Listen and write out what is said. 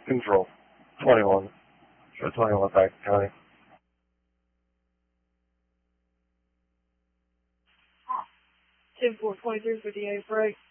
Control. 21. Show 21 back to County. 10-4, 23, 58, break.